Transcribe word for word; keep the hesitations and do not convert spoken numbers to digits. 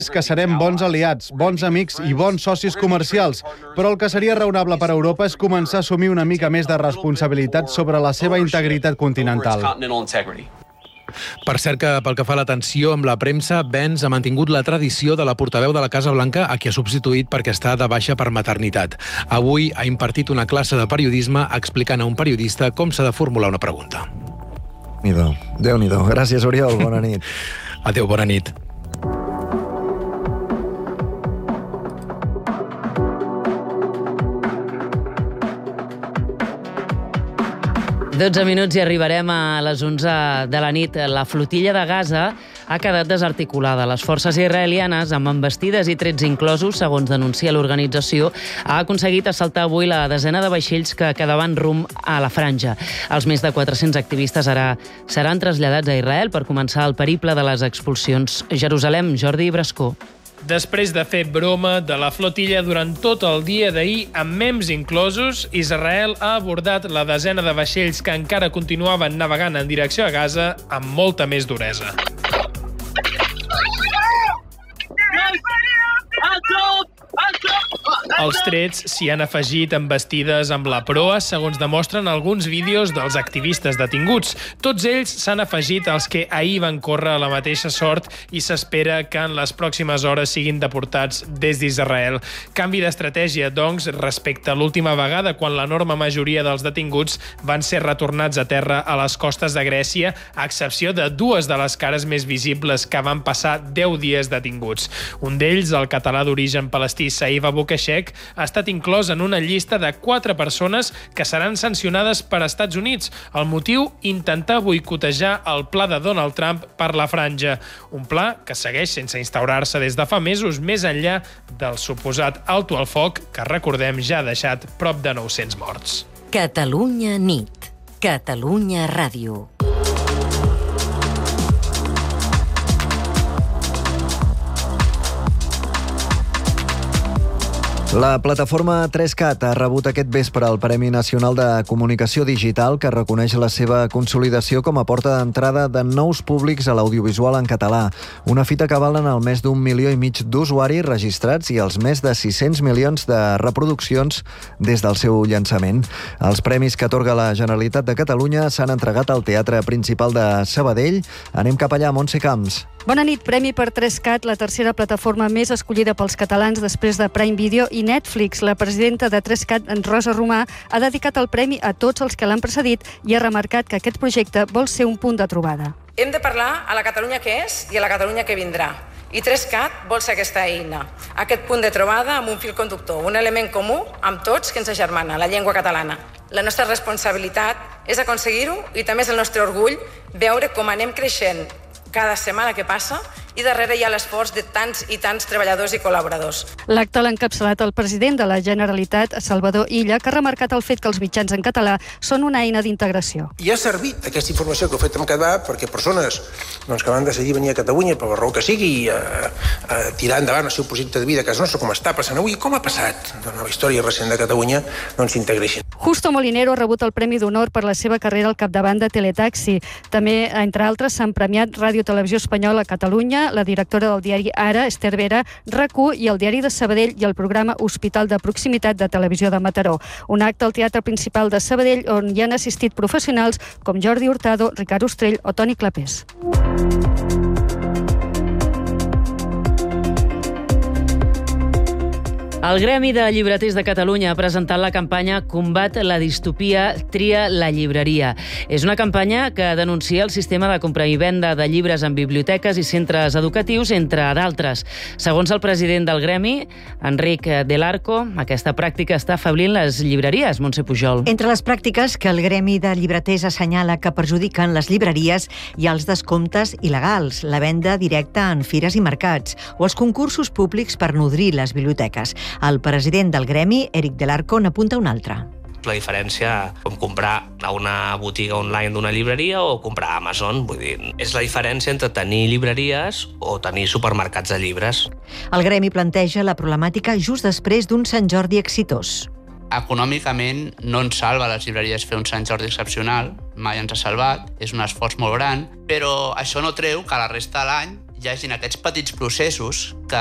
que serem bons aliats, bons amics i bons socis comercials, però el que seria raonable per a Europa és començar a assumir una mica més de responsabilitat sobre la seva integritat continental. Per cert que, pel que fa a l'atenció amb la premsa, Vance ha mantingut la tradició de la portaveu de la Casa Blanca, a qui ha substituït perquè està de baixa per maternitat. Avui ha impartit una classe de periodisme explicant a un periodista com s'ha de formular una pregunta. Déu-n'hi-do, Déu-n'hi-do. Gràcies, Oriol. Bona nit. Adéu, bona nit. dotze minuts i arribarem a les onze de la nit. La flotilla de Gaza ha quedat desarticulada. Les forces israelianes, amb embestides i trets inclosos, segons denuncia l'organització, ha aconseguit assaltar avui la desena de vaixells que quedaven rumb a la franja. Els més de quatre-cents activistes ara seran traslladats a Israel per començar el periple de les expulsions. Jerusalem, Jordi Brascó. Després de fer broma de la flotilla durant tot el dia d'ahir, amb mems inclosos, Israel ha abordat la desena de vaixells que encara continuaven navegant en direcció a Gaza amb molta més duresa. Els trets s'hi han afegit embestides amb la proa, segons demostren alguns vídeos dels activistes detinguts. Tots ells s'han afegit als que ahir van córrer a la mateixa sort i s'espera que en les pròximes hores siguin deportats des d'Israel. Canvi d'estratègia, doncs, respecte a l'última vegada quan l'enorme majoria dels detinguts van ser retornats a terra a les costes de Grècia, a excepció de dues de les cares més visibles que van passar deu dies detinguts. Un d'ells, el català d'origen palestí Saïf Aboukhashek, ha estat inclòs en una llista de quatre persones que seran sancionades per Estats Units. El motiu, intentar boicotejar el pla de Donald Trump per la franja. Un pla que segueix sense instaurar-se des de fa mesos, més enllà del suposat alto al foc que, recordem, ja ha deixat prop de nou-cents morts. Catalunya nit. Catalunya Ràdio. La plataforma tres cat ha rebut aquest vespre el Premi Nacional de Comunicació Digital, que reconeix la seva consolidació com a porta d'entrada de nous públics a l'audiovisual en català. Una fita que valen el més d'un milió i mig d'usuaris registrats i els més de sis-cents milions de reproduccions des del seu llançament. Els premis que atorga la Generalitat de Catalunya s'han entregat al Teatre Principal de Sabadell. Anem cap allà, Montse Camps. Bona nit. Premi per tres cat, la tercera plataforma més escollida pels catalans després de Prime Video i Netflix. La presidenta de tres cat, Rosa Romà, ha dedicat el premi a tots els que l'han precedit i ha remarcat que aquest projecte vol ser un punt de trobada. Hem de parlar a la Catalunya que és i a la Catalunya que vindrà. I tres cat vol ser aquesta eina, aquest punt de trobada amb un fil conductor, un element comú amb tots que ens agermana, la llengua catalana. La nostra responsabilitat és aconseguir-ho i també és el nostre orgull veure com anem creixent cada setmana que passa i darrere hi ha l'esforç de tants i tants treballadors i col·laboradors. L'acte l'ha encapçalat el president de la Generalitat, Salvador Illa, que ha remarcat el fet que els mitjans en català són una eina d'integració. I ha servit aquesta informació que heu fet en català perquè persones doncs, que van decidir venir a Catalunya per la raó que sigui a, a tirar endavant el seu projecte de vida a casa nostra, com està passant avui, com ha passat en la història recent de Catalunya, doncs s'integreixin. Justo Molinero ha rebut el Premi d'Honor per la seva carrera al capdavant de Teletaxi. També, entre altres, s'han premiat Ràdio Televisió Espanyola a Catalunya, la directora del diari Ara, Esther Vera, RAC1 i el diari de Sabadell i el programa Hospital de Proximitat de Televisió de Mataró. Un acte al Teatre Principal de Sabadell on hi han assistit professionals com Jordi Hurtado, Ricard Ostrell o Toni Clapés. El Gremi de Llibreters de Catalunya ha presentat la campanya Combat la distopia, tria la llibreria. És una campanya que denuncia el sistema de compra i venda de llibres en biblioteques i centres educatius, entre d'altres. Segons el president del Gremi, Enric Del Arco, aquesta pràctica està afablint les llibreries. Montse Pujol. Entre les pràctiques que el Gremi de Llibreters assenyala que perjudiquen les llibreries hi ha els descomptes il·legals, la venda directa en fires i mercats o els concursos públics per nodrir les biblioteques. El president del Gremi, Eric Del Arco, n'apunta un altre. La diferència com comprar a una botiga online d'una llibreria o comprar a Amazon. Vull dir, és la diferència entre tenir llibreries o tenir supermercats de llibres. El Gremi planteja la problemàtica just després d'un Sant Jordi exitós. Econòmicament no ens salva a les llibreries fer un Sant Jordi excepcional, mai ens ha salvat, és un esforç molt gran, però això no treu que la resta de l'any hi hagin aquests petits processos que